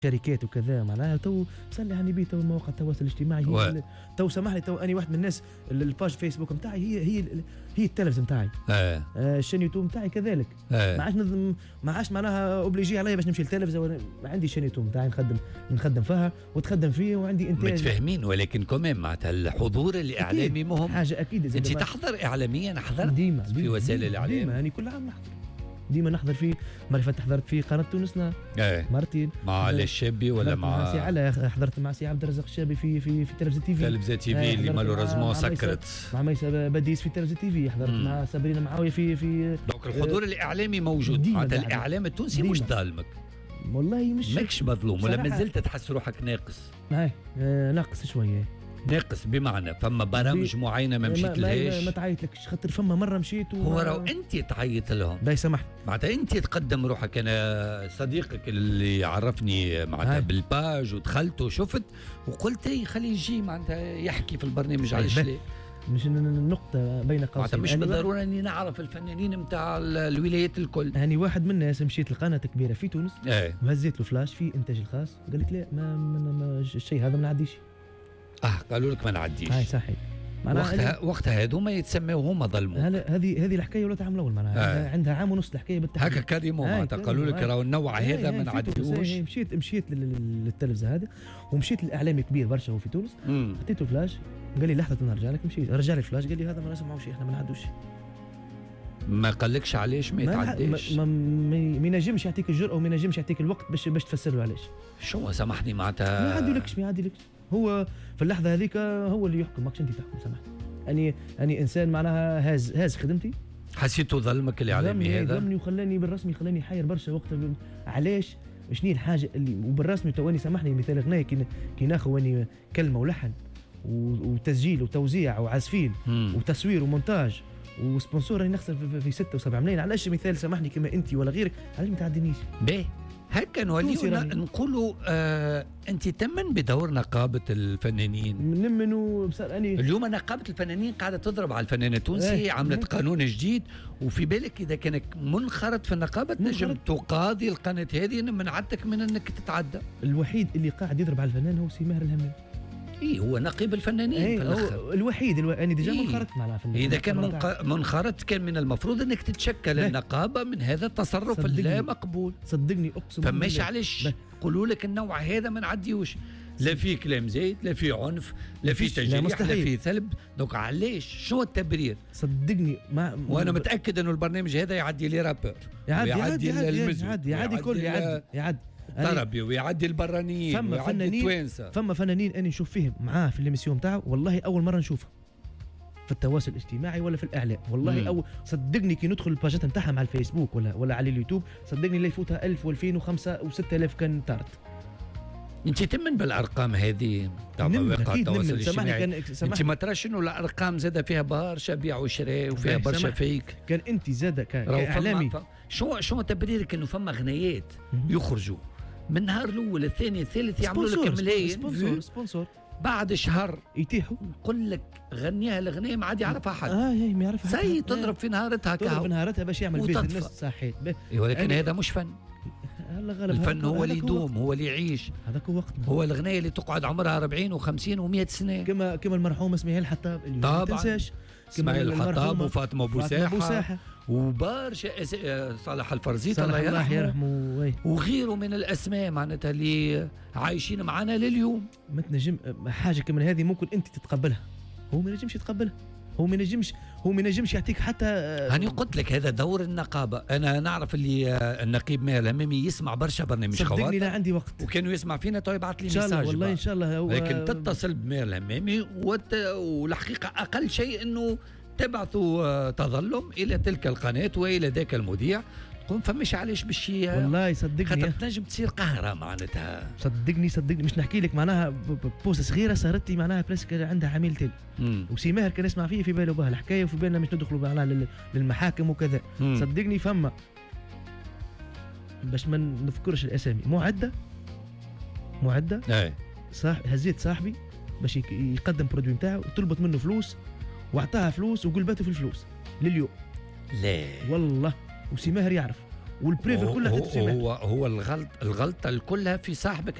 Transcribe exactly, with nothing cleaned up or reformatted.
شركات وكذا معناها تو بصلي يعني بيه تو مواقع التواصل الاجتماعي هي تو سامح لي تو اني واحد من الناس الباج فيسبوك نتاعي هي هي هي التلفز نتاعي اه الشان يوتيوب نتاعي كذلك اه. ما عادش ما عادش معناها اوبليجي عليا باش نمشي للتلفزه وانا عندي الشان يوتيوب نتاعي نخدم نخدم فيها وتخدم فيه وعندي انتاج متفاهمين ولكن كمان معناتها الحضور الاعلامي مهم حاجه اكيد. انت تحضر اعلاميا حضرت ديما في وسائل الاعلام ديما يعني كل عام نحضر ديما نحضر فيه مرة فاتت حضرت في قناة تونسنا ايه مرتين مع علي الشابي ولا مع مع سي علا حضرت مع سي عبد الرزاق الشابي في في في تلفزة تي في تلفزة تي في اللي مالوريزمون سكرت مع ميسا بديس في تلفزة تي في حضرت مم. مع سابرينا معاوية في في دونك الحضور آه الاعلامي موجود معناتها الاعلام التونسي مش ظالمك والله مش ماكش مظلوم ولا مازلت تحس روحك ناقص اي آه ناقص شويه ناقص بمعنى فما برامج معينه ما مشيت لهاش ما, ما تعيطلكش خاطر فما مره مشيت هو راهو انت تعيط لهم باي سمحت معناتها انت تقدم روحك. انا صديقك اللي عرفني معناتها بالباج ودخلت وشفت وقلت اي خليه يجي معناتها يحكي في البرنامج علاش لا مش النقطة بين قوسين مش بالضرورة اني نعرف الفنانين نتاع الولايات الكل. هاني واحد من الناس مشيت لقناة كبيرة في تونس ايه وهزيت له فلاش في انتاج الخاص قال لك لا ما, ما, ما الشيء هذا ما نعديش. اه قالوا لك ما نعديش. هاي صحيح. وقتها وقتها هذوما يتسموا هما ظلموا. هذه هذه الحكايه ولا تعمل اول معناها آه. عندها عام ونص الحكايه بالتحديد. هكا كريمو معناتها قالوا لك راهو النوع هذا ما نعديوش. مشيت مشيت للتلفزه هذا ومشيت لاعلامي كبير برشا هو في تونس حطيته فلاش قال لي لحظه نرجع لك مشيت رجع لي الفلاش قال لي هذا ما نسمعوش احنا ما نعدوش. ما قالكش علاش ما يتعداش؟ ما, ما, ما ينجمش يعطيك الجرأه وما ينجمش يعطيك الوقت باش باش تفسر له علاش. شو سامحني معناتها ما يعديلكش ما يعديلكش هو في اللحظه هذيك هو اللي يحكم ماكش انت تحكم سامحني. اني اني انسان معناها هاز هاز خدمتي حسيته ظلمك الاعلامي هذا ظلمني وخلاني بالرسمي خلاني حاير برشا وقت علاش شنو الحاجه اللي وبالرسمي تواني سامحني مثال غنايه كي كي ناخذ اني كلمه ولحن وتسجيل وتوزيع وعازفين وتصوير ومونتاج وسبونسور راني نخسر في, في ستة وسبعة ملايين علاش مثال سامحني كما انت ولا غيرك علاش ما تعدينيش باهي هكا نوليو نقولوا آه انت تمن بدور نقابه الفنانين نمنوا اني اليوم نقابه الفنانين قاعده تضرب على الفنان التونسي ايه عملت قانون جديد وفي بالك اذا كانك منخرط في النقابه تنجم تقاضي القناه هذه منعتك من انك تتعدى. الوحيد اللي قاعد يضرب على الفنان هو سي ماهر الهمام. ايه هو نقيب الفنانين ايه في الاخر الوحيد الو... يعني ديجا إيه منخرط مع الفنانين. اذا كان منق... منخرط كان من المفروض انك تتشكل بيه. النقابه من هذا التصرف اللا مقبول صدقني اقسم بالله فماش علاش يقولوا لك النوع هذا ما نعديوش لا في كلام زايد لا في عنف لا في تجريح لا في سلب. دونك علاش شو التبرير؟ صدقني ما وانا متاكد انه البرنامج هذا يعدي لي رابور يعدي يعدي يعدي يعدي يعدي كل يعدي يعدي طربي ويعدي البرانيين فما فنانين فما فنانين اني نشوف فيهم معاه في الاميسيون تاعو والله اول مره نشوفه في التواصل الاجتماعي ولا في الاعلام والله او صدقني كي ندخل الباجات نتاعهم على الفيسبوك ولا ولا على اليوتيوب صدقني لا يفوتها ألف وألفين وخمسة وستة آلاف كان طارت. انت تمن بالارقام هذه تاع مواقع التواصل الاجتماعي انت ما تراش انه الارقام زاد فيها برشا بيع وشراء وفيها برشا فيك كان انت زاد كاعلامي شو شو تبريرك انه فما غنيات يخرجوا من النهار الاول الثاني الثالث يعملوا لك ملايين سبونسور سبونسور بعد شهر يتيحوا نقول لك غنيها الغنية ما عاد يعرفها حد اه هي ما يعرفها سي تضرب في نهارتها تضرب في نهارتها باش يعمل بيت الناس صحيح ولكن هذا مش فن. الفن هو اللي يدوم هو اللي يعيش هذاك وقتنا هو الغنية اللي تقعد عمرها أربعين وخمسين ومئة سنة كما كما المرحوم اسماعيل الحطاب اللي ما تنساش اسماعيل الحطاب وفاطمة بوساحة وبرشا صالح الفرزيت الله يرحمه وغيره من الاسماء معناتها اللي عايشين معنا لليوم. ما تنجم حاجه كمان هذه ممكن انت تتقبلها هو ما ينجمش يتقبلها هو ما ينجمش هو ما ينجمش يعطيك حتى هاني قلت لك هذا دور النقابه. انا نعرف اللي النقيب ماهر الهمامي يسمع برشا برنامج خواطر صدقني لا عندي وقت وكانوا يسمع فينا تو يبعث لي ميساج ان شاء الله والله ان شاء الله هو لكن تتصل بماهر الهمامي وت... والحقيقه اقل شيء انه تبعثوا تظلم الى تلك القناه والى ذاك المذيع تقول فمش علاش باش والله صدقني خاطر تنجم تصير قهره معناتها صدقني صدقني مش نحكي لك معناها بوست صغيره صارت لي معناها بريسك عندها عميل تاني وسي ماهر كان يسمع فيه في باله بها الحكايه وفي بالنا مش ندخلوا معناها للمحاكم وكذا. مم. صدقني فما باش ما نذكرش الاسامي معده معده اي صح هزيت صاحبي باش يقدم برودوي نتاعو طلبت منه فلوس واعطاها فلوس وقلبته في الفلوس لليوم لا والله وسي ماهر يعرف والبريف كلها هو تتسمع. هو هو الغلط الغلطه الكلها في صاحبك